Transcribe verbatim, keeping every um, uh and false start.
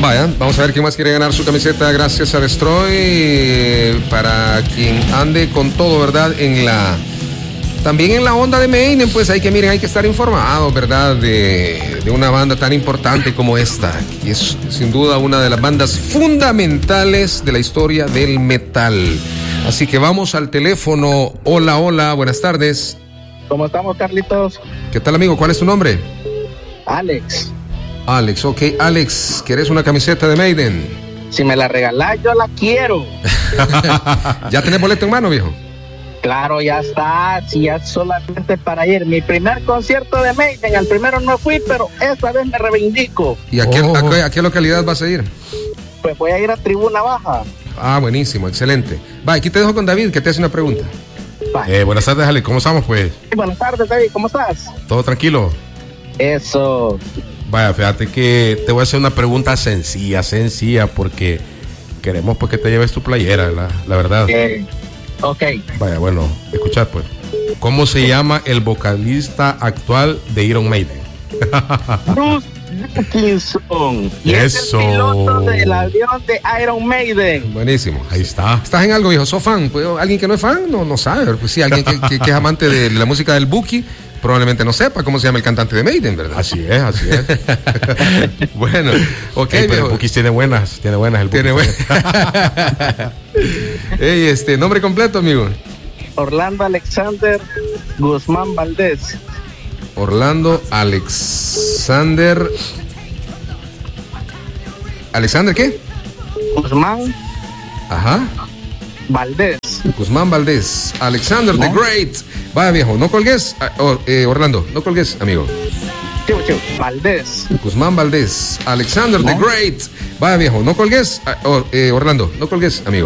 Vaya, vamos a ver quién más quiere ganar su camiseta gracias a Destroy. Para quien ande con todo, ¿verdad? En la... También en la onda de Maiden, pues hay que, miren, hay que estar informados, ¿verdad? De, de una banda tan importante como esta, que es sin duda una de las bandas fundamentales de la historia del metal. Así que vamos al teléfono. Hola, hola, buenas tardes. ¿Cómo estamos, Carlitos? ¿Qué tal, amigo? ¿Cuál es tu nombre? Alex. Alex, ok. Alex, ¿quieres una camiseta de Maiden? Si me la regalás, yo la quiero. ¿Ya tenés boleto en mano, viejo? Claro, ya está, si ya solamente para ir. Mi primer concierto de Maiden, al primero no fui, pero esta vez me reivindico. ¿Y a qué, oh. a, qué, a qué localidad vas a ir? Pues voy a ir a Tribuna Baja. Ah, buenísimo, excelente. Va, aquí te dejo con David, que te hace una pregunta. Eh, buenas tardes, Ale, ¿cómo estamos, pues? Sí, buenas tardes, David, ¿cómo estás? ¿Todo tranquilo? Eso. Vaya, fíjate que te voy a hacer una pregunta sencilla, sencilla, porque queremos pues que te lleves tu playera, la, la verdad. Eh. Ok. Vaya, bueno, escuchad pues. ¿Cómo se llama el vocalista actual de Iron Maiden? Bruce Dickinson. Y Eso. Es el piloto del avión de Iron Maiden. Buenísimo. Ahí está. ¿Estás en algo, viejo? ¿Sos fan? Pues, alguien que no es fan no, no sabe. Pues sí, alguien que, que, que es amante de la música del Buki probablemente no sepa cómo se llama el cantante de Maiden, ¿verdad? Así es, así es. Bueno, ok, hey, pero viejo. el Buki tiene buenas, tiene buenas el Buki. Tiene buenas. Hey, este, nombre completo, amigo. Orlando Alexander Guzmán Valdés. Orlando Alexander. ¿Alexander qué? Guzmán Ajá. Valdés. Guzmán Valdés. Alexander the Great. Vaya, viejo, no colgues. Ah, oh, eh, Orlando, no colgues, amigo. Chiu, chiu. Valdés. Guzmán Valdés. Alexander the Great. Vaya, viejo, no colgues. Ah, oh, eh, Orlando, no colgues, amigo.